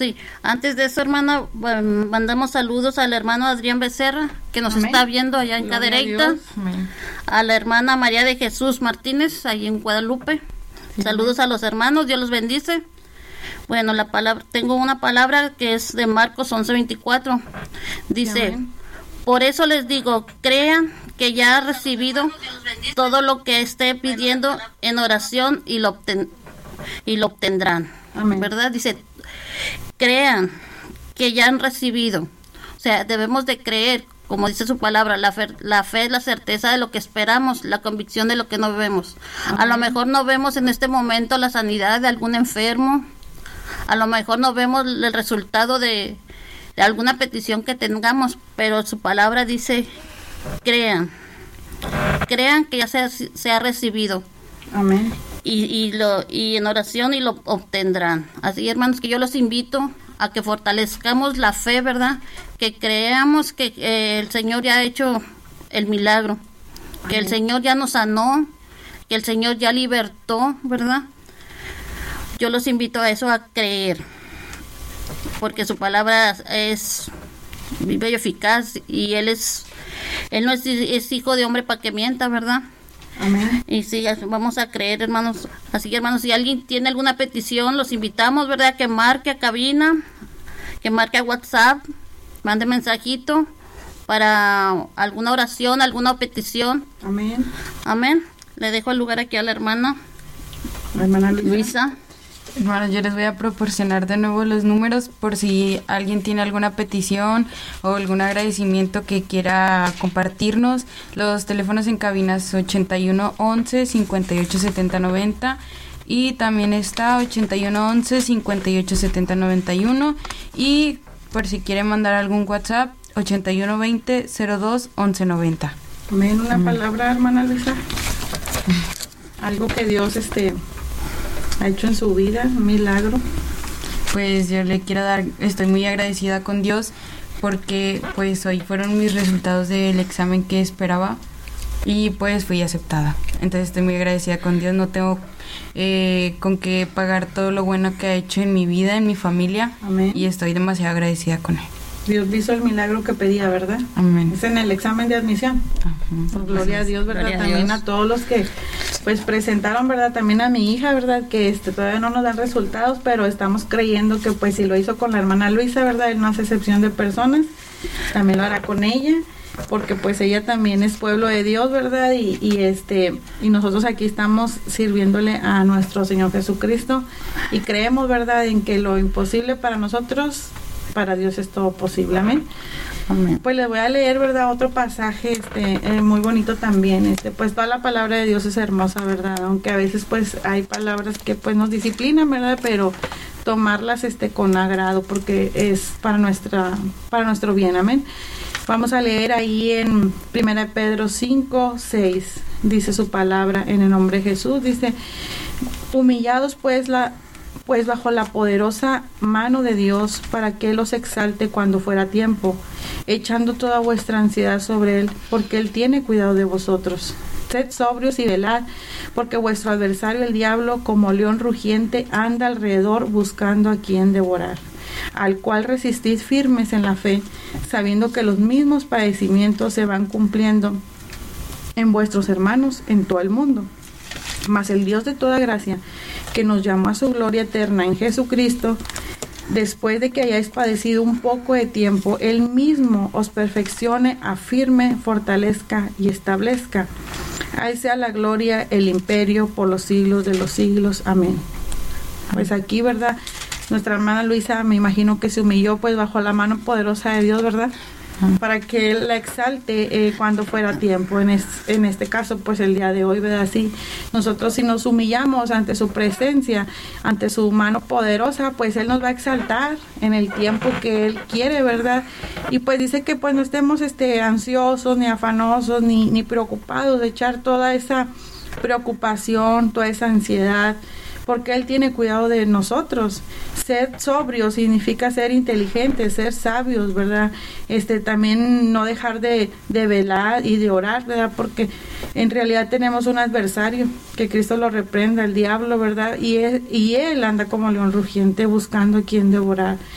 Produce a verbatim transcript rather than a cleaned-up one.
Sí, antes de eso, hermana, bueno, mandamos saludos al hermano Adrián Becerra, que nos Amén. está viendo allá en Gloria a Cadereyta, Dios. Amén. a la hermana María de Jesús Martínez, ahí en Guadalupe. Sí, Saludos amén. a los hermanos, Dios los bendice. Bueno, la palabra, tengo una palabra que es de Marcos once veinticuatro. Dice, Amén. por eso les digo, crean que ya ha recibido todo lo que esté pidiendo en oración y lo, obten- y lo obtendrán. Amén. ¿Verdad? Dice, crean que ya han recibido. O sea, debemos de creer, como dice su palabra, la fe, la fe es la certeza de lo que esperamos, la convicción de lo que no vemos. A lo mejor no vemos en este momento la sanidad de algún enfermo, a lo mejor no vemos el resultado de, de alguna petición que tengamos, pero su palabra dice, crean, crean que ya se ha, se ha recibido. Amén. Y, y lo y en oración y lo obtendrán. Así, hermanos, que yo los invito a que fortalezcamos la fe, ¿verdad? Que creamos que eh, el Señor ya ha hecho el milagro, que el Señor ya nos sanó, que el Señor ya libertó, ¿verdad? Yo los invito a eso, a creer, porque su palabra es viva y eficaz, y Él es, Él no es, es hijo de hombre para que mienta, ¿verdad? Amén. Y sí, vamos a creer, hermanos. Así que, hermanos, si alguien tiene alguna petición, los invitamos, ¿verdad? Que marque a cabina, que marque a WhatsApp, mande mensajito para alguna oración, alguna petición. Amén. Amén. Le dejo el lugar aquí a la hermana La hermana Luisa. Luisa. Hermanos, yo les voy a proporcionar de nuevo los números por si alguien tiene alguna petición o algún agradecimiento que quiera compartirnos. Los teléfonos en cabinas ochenta y uno once, cincuenta y ocho setenta noventa y también está ochenta y uno once, cincuenta y ocho setenta noventa y uno, y por si quieren mandar algún WhatsApp ochenta y uno veinte, cero dos, once noventa. Amén. Una Amén. palabra, hermana Luisa. Algo que Dios este ha hecho en su vida, un milagro. Pues yo le quiero dar, estoy muy agradecida con Dios porque pues hoy fueron mis resultados del examen que esperaba y pues fui aceptada. Entonces estoy muy agradecida con Dios, no tengo eh, con qué pagar todo lo bueno que ha hecho en mi vida, en mi familia. Amén. Y estoy demasiado agradecida con él. Dios hizo el milagro que pedía, ¿verdad? Amén. Es en el examen de admisión. Ajá. Pues, gloria a Dios, ¿verdad? Gloria a También Dios. a todos los que pues presentaron, ¿verdad? También a mi hija, ¿verdad? Que este todavía no nos dan resultados, pero estamos creyendo que pues si lo hizo con la hermana Luisa, ¿verdad? Él no hace excepción de personas, también lo hará con ella, porque pues ella también es pueblo de Dios, ¿verdad? Y, y este y nosotros aquí estamos sirviéndole a nuestro Señor Jesucristo y creemos, ¿verdad? En que lo imposible para nosotros, para Dios es todo posible. Amén. Amén. Pues les voy a leer, ¿verdad? Otro pasaje este, eh, muy bonito también. Este, pues toda la palabra de Dios es hermosa, ¿verdad? Aunque a veces pues hay palabras que pues nos disciplinan, ¿verdad? Pero tomarlas este con agrado porque es para nuestra para nuestro bien. Amén. Vamos a leer ahí en primera de Pedro cinco, seis. Dice su palabra en el nombre de Jesús. Dice, humillados pues la pues bajo la poderosa mano de Dios, para que Él los exalte cuando fuera tiempo, echando toda vuestra ansiedad sobre Él, porque Él tiene cuidado de vosotros. Sed sobrios y velad, porque vuestro adversario el diablo, como león rugiente, anda alrededor buscando a quien devorar, al cual resistid firmes en la fe, sabiendo que los mismos padecimientos se van cumpliendo en vuestros hermanos en todo el mundo. Mas el Dios de toda gracia, que nos llamó a su gloria eterna en Jesucristo, después de que hayáis padecido un poco de tiempo, Él mismo os perfeccione, afirme, fortalezca y establezca. A Él sea la gloria, el imperio, por los siglos de los siglos. Amén. Pues aquí, ¿verdad? Nuestra hermana Luisa, me imagino que se humilló pues bajo la mano poderosa de Dios, ¿verdad? Para que Él la exalte eh, cuando fuera tiempo. En, es, en este caso, pues el día de hoy, ¿verdad? Sí, nosotros si nos humillamos ante su presencia, ante su mano poderosa, pues Él nos va a exaltar en el tiempo que Él quiere, ¿verdad? Y pues dice que pues no estemos este, ansiosos, ni afanosos, ni, ni preocupados de echar toda esa preocupación, toda esa ansiedad, porque Él tiene cuidado de nosotros. Ser sobrio significa ser inteligentes, ser sabios, ¿verdad? Este, también no dejar de, de velar y de orar, ¿verdad? Porque en realidad tenemos un adversario, que Cristo lo reprenda, el diablo, ¿verdad? Y él, y él anda como león rugiente buscando a quien devorar.